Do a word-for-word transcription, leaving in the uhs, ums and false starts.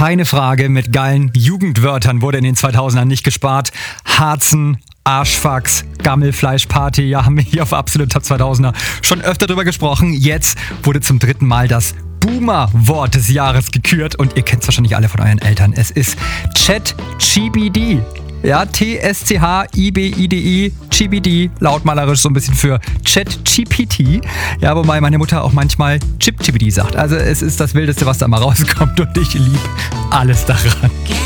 Keine Frage, mit geilen Jugendwörtern wurde in den zweitausendern nicht gespart. Harzen, Arschfax, Gammelfleischparty, ja, haben wir hier auf Absolut Top zweitausender schon öfter drüber gesprochen. Jetzt wurde zum dritten Mal das Boomer-Wort des Jahres gekürt und ihr kennt es wahrscheinlich alle von euren Eltern. Es ist ChatGPT. Ja, T S C H I B I D I, G P D, lautmalerisch so ein bisschen für ChatGPT. Ja, wobei meine Mutter auch manchmal ChipGPT sagt. Also es ist das Wildeste, was da mal rauskommt und ich liebe alles daran.